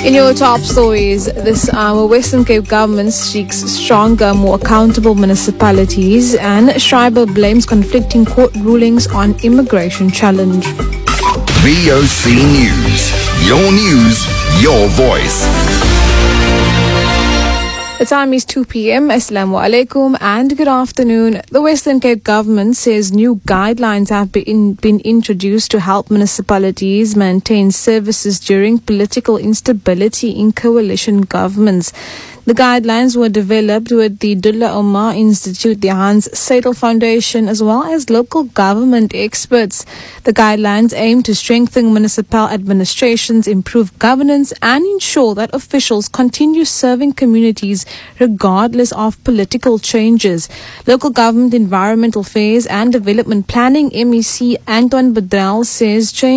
In your top stories this hour, Western Cape government seeks stronger, more accountable municipalities, and Schreiber blames conflicting court rulings on immigration challenge. VOC News, your voice. The time is 2 p.m. Assalamu alaikum and good afternoon. The Western Cape government says new guidelines have been introduced to help municipalities maintain services during political instability in coalition governments. The guidelines were developed with the Dullah Omar Institute, the Hans Seidel Foundation, as well as local government experts. The guidelines aim to strengthen municipal administrations, improve governance, and ensure that officials continue serving communities regardless of political changes. Local Government Environmental Affairs and Development Planning MEC Anton Bedrell says change